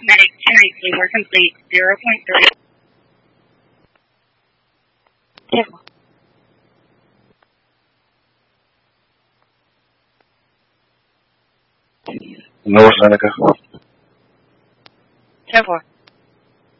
Medic 219, we're complete. 0.3. 10-4. North Seneca. 10-4.